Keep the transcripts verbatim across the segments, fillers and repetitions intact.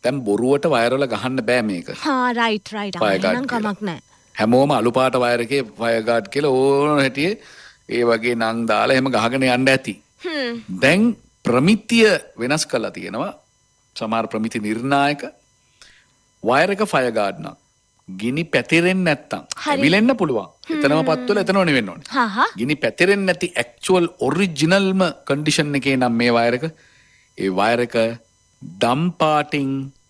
දැන් බොරුවට වයර් වල ගහන්න බෑ මේක. හා රයිට් රයිට්. එහෙනම් කමක් නැහැ. හැමෝම අලු පාට වයර් එකේ ෆයර් ගාඩ් කියලා ඕන හැටියේ ඒ වගේ නම් දාලා එහෙම ගහගෙන යන්න ඇති. දැන් ප්‍රමිතිය වෙනස් කරලා තියෙනවා. සමහර ප්‍රමිති නිර්ණායක වයර් එක ෆයර් ගාඩ් නම් ගිනි පැතිරෙන්නේ නැත්තම් ඇවිලෙන්න පුළුවන්. එතනම පත්වල එතනම නෙවෙන්න ඕනේ. හා හා. ගිනි පැතිරෙන්නේ නැති ඇක්චුවල් ඔරිජිනල්ම කන්ඩිෂන් එකේ නම් මේ වයර් එක ඒ වයර් එක දම් පාටින්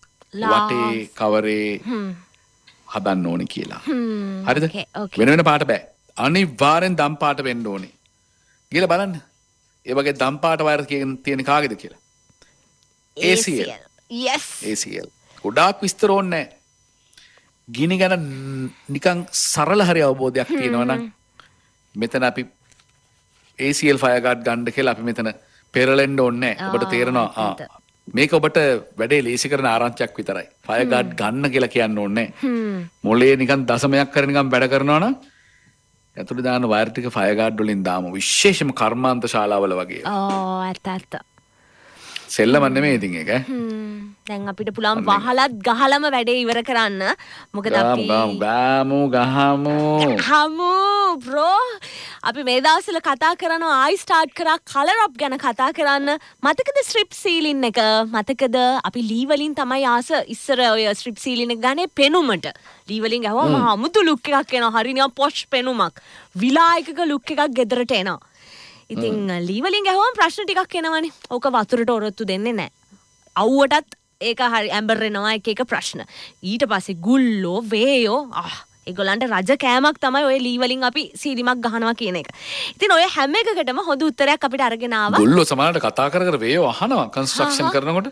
වටේ කවරේ හදන්න ඕනේ කියලා. හරිද? වෙන වෙන පාට බෑ. අනිවාර්යෙන් දම් පාට වෙන්න ඕනේ. ගිහලා බලන්න. ඒ වගේ දම් පාට වයර් තියෙන කාගේද කියලා. A C L. Yes. A C L. ගොඩාක් විස්තර ඕනේ නැහැ. ගිනි ගැන නිකන් සරල හරි අවබෝධයක් තියෙනවා නම් මෙතන අපි A C L fire guard ගන්න කියලා අපි මෙතන පෙරලෙන්න ඕනේ නැහැ. ඔබට තේරෙනවා ආ මේක ඔබට වැඩේ ලේසි කරන ආරංචියක් විතරයි. ෆයර් ගාඩ් ගන්න කියලා කියන්න ඕනේ නැහැ. මොලේ නිකන් දශමයක් කර නිකන් වැඩ කරනවා නම් ඇතුළේ දාන වයර් ටික ෆයර් ගාඩ් වලින් දාමු. විශේෂම කර්මාන්ත ශාලාවල වගේ. ඕ ඇත්ත ඇත්ත. සෙල්ලම නෙමෙයි ඉතින් ඒක. දැන් අපිට පුළුවන් වහලත් ගහලම වැඩේ ඉවර කරන්න. මොකද අපි ගාමු ගාමු ගහමු. ගහමු බ්‍රෝ. අපි මේ දවස්වල කතා කරනවා ආයි ස්ටාර්ට් කරා කලර් අප් ගැන කතා කරන්න. මතකද ස්ට්‍රිප් සීලින් එක? මතකද අපි ලී වලින් තමයි ආස ඉස්සර ඔය ස්ට්‍රිප් සීලින් එක ගන්නේ පෙනුමට. ලී වලින් ගහුවම මහා අමුතු ලුක් එකක් එනවා. හරිනියම් පොෂ් පෙනුමක්. විලායකක ලුක් එකක් ගෙදරට එනවා. ඉතින් ලී වලින් ගහුවම ප්‍රශ්න ටිකක් එනවනේ. ඕක වතුරට ඔරොත්තු දෙන්නේ නැහැ. අවුවටත් ඒක හරි ඇම්බර් වෙනවා එක එක ප්‍රශ්න. ඊට පස්සේ ගුල්ලෝ වේයෝ ආ ඒගොල්ලන්ට රජ කෑමක් තමයි ඔය ලී වලින් අපි සීලිමක් ගහනවා කියන එක. ඉතින් ඔය හැම එකකටම හොඳ උත්තරයක් අපිට අරගෙන ආවා. ගුල්ලෝ සමහරට කතා කර කර වේයෝ අහනවා කන්ස්ට්‍රක්ෂන් කරනකොට.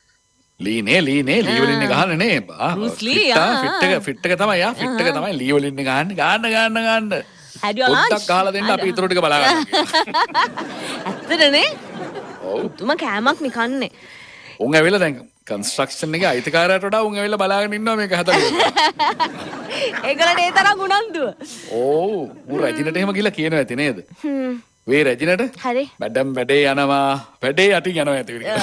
ලී නේ ලී නේ ලී වලින් ගහන්නේ නේ. ආ ෆිට් එක ෆිට් එක තමයි ආ ෆිට් එක තමයි ලී වලින් ගහන්නේ. ගන්න ගන්න ගන්න. පොඩ්ඩක් ගහලා දෙන්න අපි ඊටු ටික බලා ගන්න. ඇත්තටනේ? ඔව්. තුම කෑමක් නිකන්නේ. උන් ඇවිල්ලා දැන් කන්ස්ට්‍රක්ෂන් එකේ අයිතිකාරයට වඩා උන් ඇවිල්ලා බලාගෙන ඉන්නවා මේක හදලා. ඒගොල්ලන්ට ඒ තරම් උනන්දුව. ඔව්. ඌ රජිනට එහෙම ගිහලා කියනවා ඇති නේද? හ්ම්. වේ රජිනට? හරි. මැඩම් වැඩේ යනවා. වැඩේ යටින් යනවා ඇති කියලා.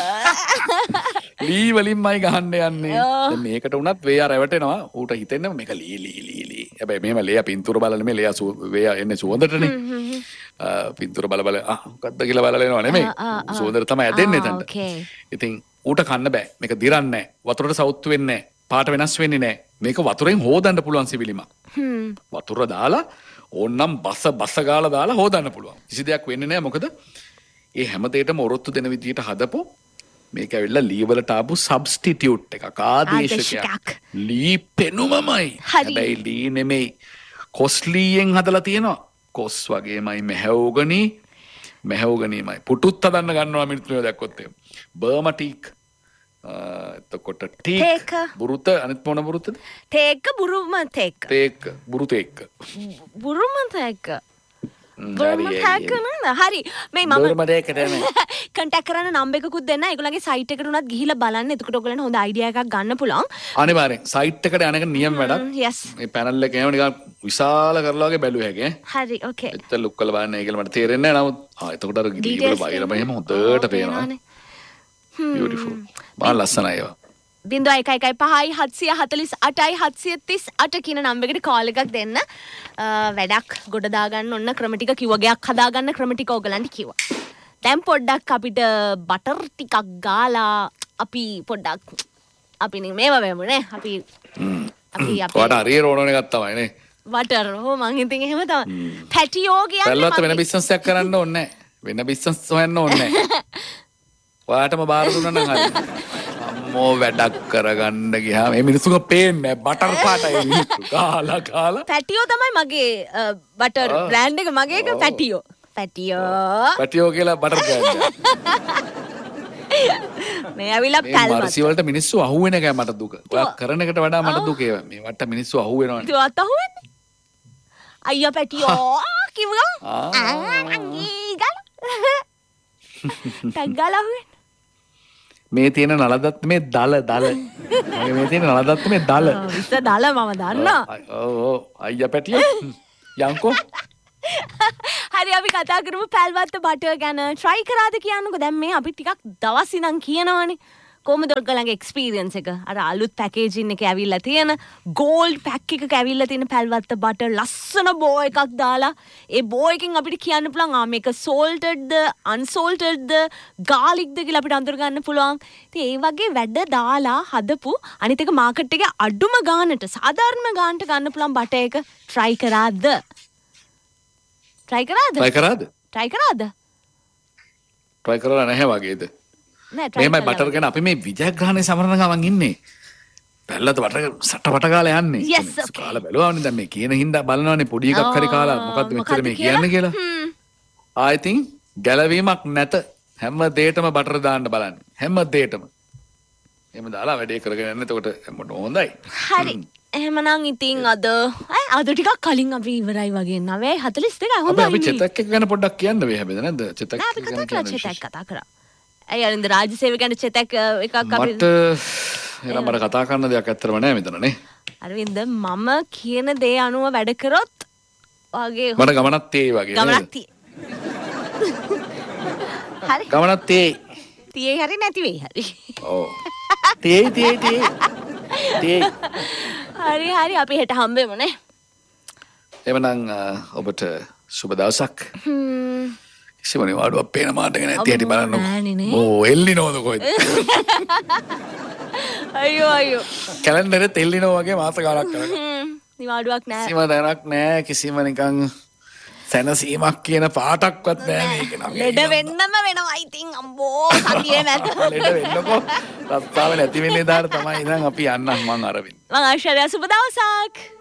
ලී වලින්මයි ගහන්න යන්නේ. දැන් මේකට උනත් වේයා රැවටෙනවා. ඌට හිතෙන්නේ මේක ලී ලී ලී ලී. හැබැයි මෙහෙම ලේයා පින්තූර බලලා මේ ලේයා වේයා එන්නේ සුවඳටනේ. පින්තූර බල බල ආ මොකද්ද කියලා බලලා එනවා නෙමෙයි. සුවඳට තමයි ඇදෙන්නේ එතනට. ඉතින් ඌට කන්න බෑ. මේක දිරන්නේ නැහැ. වතුරට සවුත්තු වෙන්නේ නැහැ. පාට වෙනස් වෙන්නේ නැහැ. මේක වතුරෙන් හොදන්න පුළුවන් සිවිලිමක්. හ්ම්. වතුර දාලා ඕන්නම් බස බස ගාලා දාලා හොදන්න පුළුවන්. කිසි දෙයක් වෙන්නේ නැහැ. මොකද ඒ හැම දෙයකම ඔරොත්තු දෙන විදියට හදපො මේක ඇවිල්ලා ලී වලට ආපු සබ්ස්ටිටියුට් එකක්. ආදේශකයක්. ලී පෙනුමමයි. හැබැයි ලී නෙමෙයි. කොස්ලීයෙන් හදලා තියෙනවා. කොස් වගේමයි මෙහැවුගනි මෙහැවුගනිමයි. පුටුත් හදන්න ගන්නවා මිනිත්තුව දැක්කොත් එහෙම. බර්මටික් එතකොට ටීක් බුරුත අනිත් මොන බුරුතද? තේක බුරුම තේක. තේක බුරු තේක. බුරුම තේක. බුරුම තේක නේද? හරි. මේ මම බුරුම තේක තමයි. කන්ටැක්ට් කරන්න නම්බර් එකකුත් දෙන්න. ඒගොල්ලන්ගේ සයිට් එකට උනත් ගිහිල්ලා බලන්න. එතකොට ඔයගොල්ලන්ට හොඳ අයිඩියා එකක් ගන්න පුළුවන්. අනිවාර්යෙන් සයිට් එකට යන එක නියම වැඩක්. yes. මේ පැනල් එක එහෙම නිකන් විශාල කරලා වගේ බැලුව හැකේ. හරි okay. එතන ලුක් කරලා බලන්න ඒක මට තේරෙන්නේ නැහැ. නමුත් ආ එතකොට අර ගිහිල්ලා වයිරම එහෙම හොඳට පේනවා. beautiful. බා ලස්සනයි ඒවා. බිංදුව එක එකයි පහයි හත්සිය හතලිස් අටයි හත්සිය තිස් අට කියන නම්බර් එකට කෝල් එකක් දෙන්න. වැඩක් ගොඩ දාගන්න ඔන්න ක්‍රම ටික කිව්වා. ගයක් හදාගන්න ක්‍රම ටික ඕගලන්ට කිව්වා. දැන් පොඩ්ඩක් අපිට බටර් ටිකක් ගාලා අපි පොඩ්ඩක් අපි නේ මේව වෙමුනේ. අපි අපි අපි ඔයාට හරියට ඕන එකක් තමයි නේ. බටර් ඕ මං හිතින් එහෙම තමයි. පැටියෝ කියන්නේ පැල්ලොත් වෙන බිස්නස් එකක් කරන්න ඕනේ නැහැ. වෙන බිස්නස් හොයන්න ඕනේ නැහැ. ඔයාටම බාර දුන්නා නම් හරි. අම්මෝ වැඩක් කරගන්න ගියාම මේ මිනිස්සුන්ව පේන්නේ බටර් පාටයි මිනිස්සු කාලා කාලා. පැටියෝ තමයි මගේ බටර් බ්‍රෑන්ඩ් එක. මගේ එක පැටියෝ. පැටියෝ. පැටියෝ කියලා බටර් බ්‍රෑන්ඩ් එක. මේ ඇවිල්ලා පැල්මත්. මේ මර්සි වලට මිනිස්සු අහුවෙන එකයි මට දුක. ඔයා කරන එකට වඩා මට දුක ඒවා. මේ වට මිනිස්සු අහුවෙනවනේ. ඒවත් අහුවෙන්නේ. අයියා පැටියෝ කිව්වා. ආ අංගී ගාලා. ටැග් ගාලා අහුවෙන්නේ. මේ තියෙන නලදත් මේ දල දල මගේ මේ තියෙන නලදත් මේ දල ඉස්ස දල මම දන්නා. ඔව් ඔව් අයියා පැටියෝ යන්කෝ. හරි අපි කතා කරමු පැල්වත්ත බටර් ගැන. try කරාද කියන්නකෝ. දැන් මේ අපි ටිකක් දවස් ඉඳන් කියනවනේ කොහොමද ඔයගලගේ එක්ස්පීරියන්ස් එක? අර අලුත් පැකේජින් එක ඇවිල්ලා තියෙන ගෝල්ඩ් පැක් එකක ඇවිල්ලා තියෙන පැල්වත්ත බටර් ලස්සන බෝ එකක් දාලා ඒ බෝ එකෙන් අපිට කියන්න පුළුවන් ආ මේක සෝල්ටඩ්ද අන්සෝල්ටඩ්ද ගාලික්ද කියලා අපිට අඳුර ගන්න පුළුවන්. ඉතින් ඒ වගේ වැඩ දාලා හදපු අනිත් එක මාකට් එකේ අඩුම ගානට සාධාරණ ගානට ගන්න පුළුවන් බටර් එක try කරාද? try කරාද? try කරාද? try කරාද? try කරලා නැහැ වගේද? නෑ try මේමයි බටර් ගැන අපි මේ විජයග්‍රහණය සමරන ගමන් ඉන්නේ. පැල්ලත බටර් සටපට කාලා යන්නේ. Yes, okay. කාලා බැලුවානේ දැන් මේ කියන හින්දා බලනවානේ පොඩි එකක් හරි කාලා මොකද්ද මෙච්චර මේ කියන්නේ කියලා. I think ගැලවීමක් නැත. හැම දෙයකටම බටර් දාන්න බලන්න. හැම දෙයකටම. එහෙම දාලා වැඩේ කරගෙන යන්න. එතකොට හැමෝටම හොඳයි. හරි. එහෙමනම් ඉතින් අද ඈ අද ටිකක් කලින් අපි ඉවරයි වගේ නවය හතළිස් දෙකයි හොඳයි. අපි චෙතක් එක ගැන පොඩ්ඩක් කියන්න වෙයි හැබැයි නේද? චෙතක් නෑ අපි කතා කරා චෙතක් කතා කරා. ඇයි අරින්ද රාජසේව ගැන චෙතක් එකක් අපි මට එනම් මට කතා කරන්න දෙයක් ඇත්තටම නෑ මෙතන නේ. අරවින්ද මම කියන දේ අනුව වැඩ කරොත් වගේ මට ගමනක් තේ වගේ නේද? ගමනක් තියේ. හරි. ගමනක් තේ. තියේ හරි නැති වෙයි හරි. ඔව්. තේ තේ තේ. තේ. හරි හරි අපි හෙට හම්බෙමු නේ. එවනම් ඔබට සුබ දවසක්. හ්ම්. කිසිම නිවාඩුවක් පේන මාටක නැති හැටි බලන්නකො. නෑනේ. ඕ එල්ලිනෝද කොහෙද? අයියෝ අයියෝ. කැලෙන්ඩරේ තෙල්ලිනෝ වගේ මාස ගාණක් කරගෙන. හ්ම්. නිවාඩුවක් නෑ. කිසිම දැනක් නෑ කිසිම නිකන් සැනසීමක් කියන පාටක්වත් නෑ මේක නම්. ලෙඩ වෙන්නම වෙනවා ඉතින් අම්බෝ සතියේ නැත. ලෙඩ වෙන්නකෝ. රස්තාව නැති වෙන්නේ දාට තමයි ඉතින් අපි යන්නම් මං අරවින්. මං ආශ්චර්ය සුබ දවසක්.